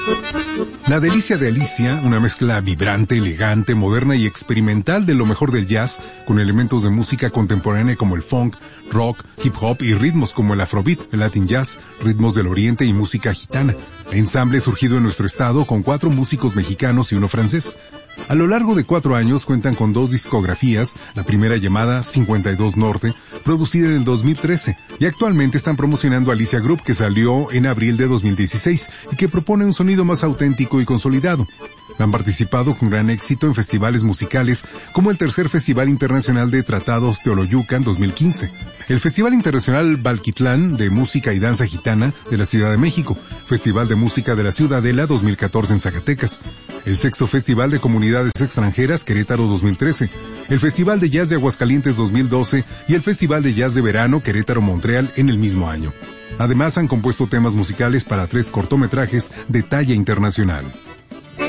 La Delicia de Alicia, una mezcla vibrante, elegante, moderna y experimental de lo mejor del jazz, con elementos de música contemporánea como el funk, rock, hip hop y ritmos como el afrobeat, el latin jazz, ritmos del oriente y música gitana. Ensamble surgido en nuestro estado con 4 músicos mexicanos y 1 francés. A lo largo de 4 años cuentan con 2 discografías, la primera llamada 52 Norte, producida en el 2013, y actualmente están promocionando Alicia Group, que salió en abril de 2016 y que propone un sonido más auténtico y consolidado. Han participado con gran éxito en festivales musicales como el Tercer Festival Internacional de Tratados Teoloyucan 2015, el Festival Internacional Valquitlán de Música y Danza Gitana de la Ciudad de México, Festival de Música de la Ciudadela 2014 en Zacatecas, el Sexto Festival de Comunidades Extranjeras Querétaro 2013, el Festival de Jazz de Aguascalientes 2012 y el Festival de Jazz de Verano Querétaro-Montreal en el mismo año. Además han compuesto temas musicales para 3 cortometrajes de talla internacional.